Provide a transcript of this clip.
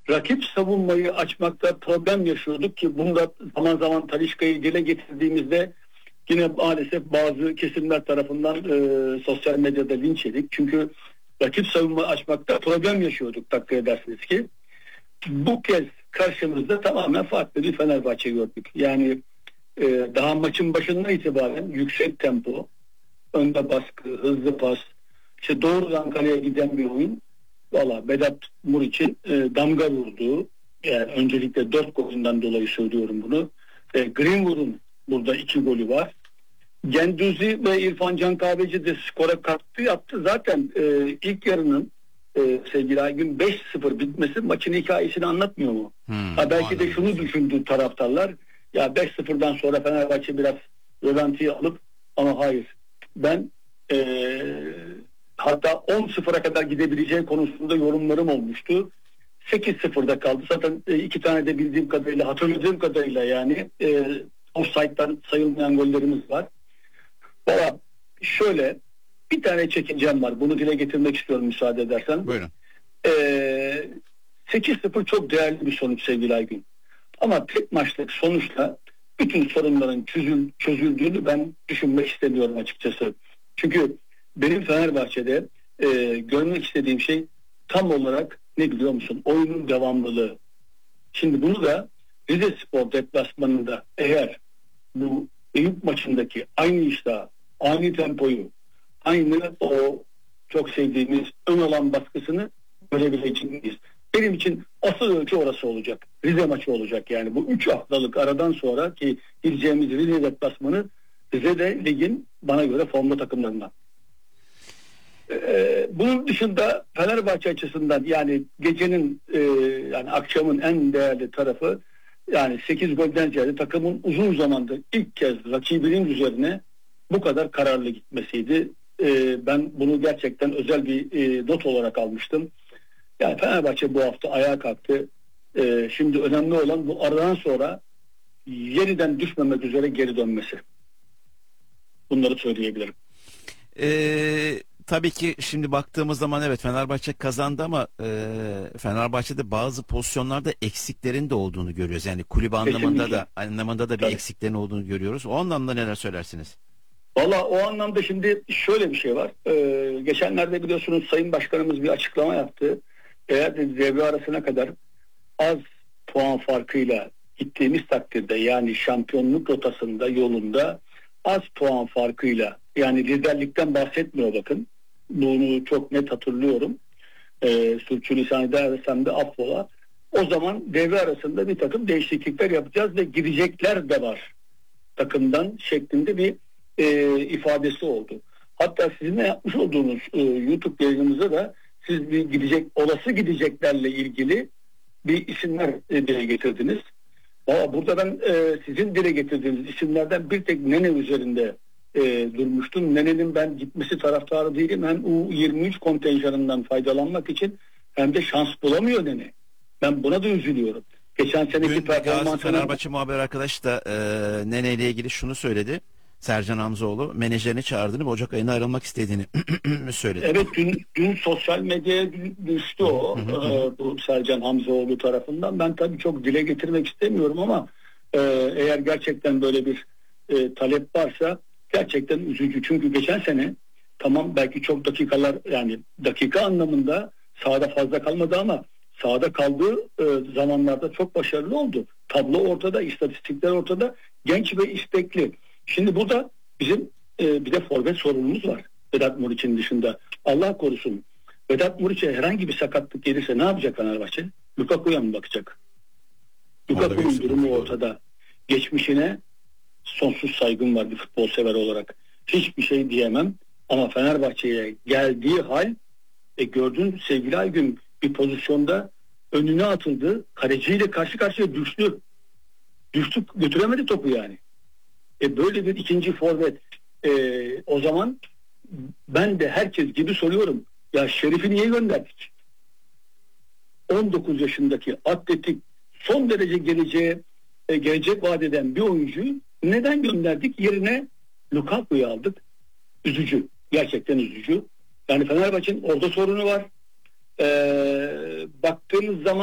rakip savunmayı açmakta problem yaşıyorduk ki bunda zaman zaman Talisca'yı dile getirdiğimizde yine maalesef bazı kesimler tarafından sosyal medyada linç yedik. Çünkü rakip savunma açmakta problem yaşıyorduk, takdir edersiniz ki. Bu kez karşımızda tamamen farklı bir Fenerbahçe gördük. Yani daha maçın başından itibaren yüksek tempo, önde baskı, hızlı pas, işte doğrudan kaleye giden bir oyun. Valla Vedat Muriç'in damga vurduğu, yani öncelikle 4 golünden dolayı söylüyorum bunu. Greenwood'un burada 2 golü var. Gendouzi ve İrfan Can Kahveci de skora katkı yaptı. Zaten ilk yarının sevgili Aygün 5-0 bitmesi maçın hikayesini anlatmıyor mu? Belki de şunu düşündü taraftarlar. Ya 5-0'dan sonra Fenerbahçe biraz rölantiyi alıp, ama hayır. Ben hatta 10-0'a kadar gidebileceği konusunda yorumlarım olmuştu. 8-0'da kaldı. Zaten 2 tane de bildiğim kadarıyla, hatırladığım kadarıyla yani offside'dan sayılmayan gollerimiz var. Valla şöyle bir tane çekincem var. Bunu dile getirmek istiyorum müsaade edersen. Buyurun. 8-0 çok değerli bir sonuç sevgili Aygün. Ama tek maçlık sonuçla bütün sorunların çözüldüğünü ben düşünmek istemiyorum açıkçası. Çünkü benim Fenerbahçe'de görmek istediğim şey tam olarak ne biliyor musun? Oyunun devamlılığı. Şimdi bunu da Rizespor deplasmanında eğer bu Eyüp maçındaki aynı iştahı, aynı tempoyu, aynı o çok sevdiğimiz ön alan baskısını görebilecek miyiz? Benim için asıl ölçü orası olacak. Rize maçı olacak yani. Bu 3 haftalık aradan sonra ki gideceğimiz Rize deplasmanı, Rize de ligin bana göre formda takımlarından. Bunun dışında Fenerbahçe açısından yani gecenin yani akşamın en değerli tarafı, yani 8 golden ziyade takımın uzun zamandır ilk kez rakibinin üzerine bu kadar kararlı gitmesiydi. Ben bunu gerçekten özel bir not olarak almıştım. Yani Fenerbahçe bu hafta ayağa kalktı. Şimdi önemli olan bu aradan sonra yeniden düşmemek üzere geri dönmesi. Bunları söyleyebilirim. Tabii ki şimdi baktığımız zaman evet Fenerbahçe kazandı ama Fenerbahçe'de bazı pozisyonlarda eksiklerin de olduğunu görüyoruz. Yani kulüp anlamında da bir eksiklerin olduğunu görüyoruz. O anlamda neler söylersiniz? Valla o anlamda şimdi şöyle bir şey var. Geçenlerde biliyorsunuz Sayın Başkanımız bir açıklama yaptı. Eğer de devre arasına kadar az puan farkıyla gittiğimiz takdirde, yani şampiyonluk rotasında, yolunda az puan farkıyla, yani liderlikten bahsetmiyor bakın. Bunu çok net hatırlıyorum. Sürçülisan edersem de affola. O zaman devre arasında bir takım değişiklikler yapacağız ve gidecekler de var takımdan şeklinde bir ifadesi oldu. Hatta sizinle yapmış olduğunuz YouTube yayınımızda da siz bir olası gideceklerle ilgili bir isimler dile getirdiniz. Ama burada ben sizin dile getirdiğiniz isimlerden bir tek Nene üzerinde durmuştum. Nene'nin ben gitmesi taraftarı değilim. Hem U23 kontenjanından faydalanmak için hem de şans bulamıyor Nene. Ben buna da üzülüyorum. Geçen seneki performansına... Fenerbahçe muhabir arkadaş da Nene ile ilgili şunu söyledi. Sercan Hamzoğlu menajerini çağırdığını ve Ocak ayına ayrılmak istediğini söyledi. Evet, dün sosyal medyaya düştü o bu Sercan Hamzoğlu tarafından. Ben tabii çok dile getirmek istemiyorum ama eğer gerçekten böyle bir talep varsa gerçekten üzücü. Çünkü geçen sene tamam belki çok dakikalar, yani dakika anlamında sahada fazla kalmadı ama sahada kaldığı zamanlarda çok başarılı oldu. Tablo ortada, istatistikler ortada, genç ve istekli. Şimdi burada bizim bir de forvet sorunumuz var. Vedat Muriç'in dışında. Allah korusun. Vedat Muriç'e herhangi bir sakatlık gelirse ne yapacak Fenerbahçe? Lukaku'ya mı bakacak? Lukaku'nun durumu ortada. Geçmişine sonsuz saygım var bir futbol sever olarak. Hiçbir şey diyemem. Ama Fenerbahçe'ye geldiği hal gördün sevgili Aygün, bir pozisyonda önüne atıldı. Kaleciyle karşı karşıya düştü. Götüremedi topu yani. Böyle bir ikinci forvet o zaman ben de herkes gibi soruyorum. Ya Şerif'i niye gönderdik? 19 yaşındaki atletik, son derece gelecek vaat eden bir oyuncuyu neden gönderdik? Yerine Lukaku'yu aldık. Üzücü. Gerçekten üzücü. Yani Fenerbahçe'nin orada sorunu var. Baktığınız zaman